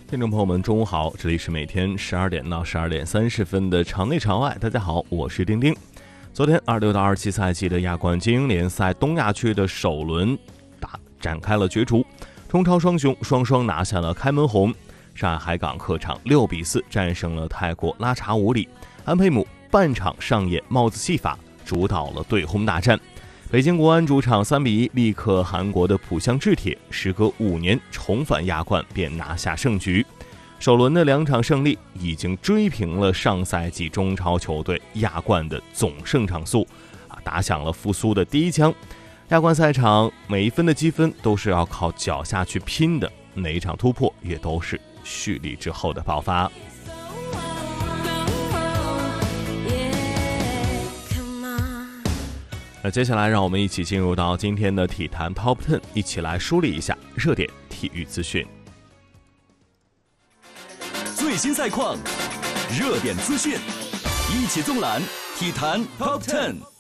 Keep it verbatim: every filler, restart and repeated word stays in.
听众朋友们，中午好！这里是每天十二点到十二点三十分的场内场外，大家好，我是丁丁。昨天二六到二七赛季的亚冠精英联赛东亚区的首轮打展开了角逐，中超双雄双双拿下了开门红。上海海港客场六比四战胜了泰国拉查武里，安佩姆半场上演帽子戏法，主导了对轰大战。北京国安主场三比一力克韩国的浦项制铁，时隔五年重返亚冠便拿下胜局。首轮的两场胜利已经追平了上赛季中超球队亚冠的总胜场数，啊，打响了复苏的第一枪。亚冠赛场每一分的积分都是要靠脚下去拼的，哪一场突破也都是蓄力之后的爆发。那接下来让我们一起进入到今天的体坛 Top 十， 一起来梳理一下热点体育资讯。 最新赛况，热点资讯，一起纵览体坛 Top 十。